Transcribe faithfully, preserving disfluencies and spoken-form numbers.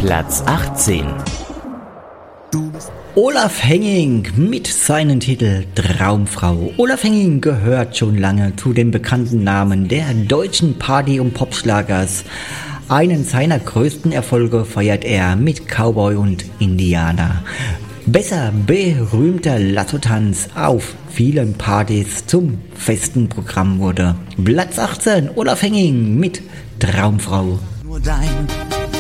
Platz achtzehn. Olaf Henning mit seinem Titel Traumfrau. Olaf Henning gehört schon lange zu den bekannten Namen der deutschen Party- und Popschlagers. Einen seiner größten Erfolge feiert er mit Cowboy und Indianer. Besser berühmter Lasso-Tanz auf vielen Partys zum festen Programm wurde. Platz achtzehn, Olaf Henning mit Traumfrau. Nur dein